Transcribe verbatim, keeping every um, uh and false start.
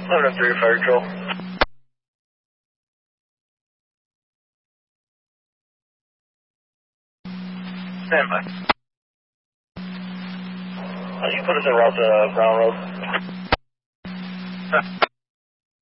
eleven oh three, Fire Control. Stand by. Uh, you put us in route to Brown Road.